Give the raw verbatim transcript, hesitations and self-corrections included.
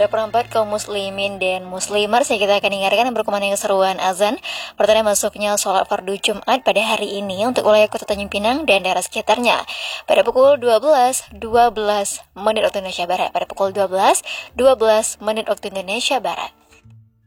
para perempat kaum muslimin dan muslimar, saya kita akan dengarkan yang berkumandang keseruan azan pertanda masuknya sholat fardu Jumat pada hari ini untuk wilayah Kota Tanjung Pinang dan daerah sekitarnya pada pukul dua belas dua belas menit waktu Indonesia Barat pada pukul dua belas dua belas menit waktu Indonesia Barat.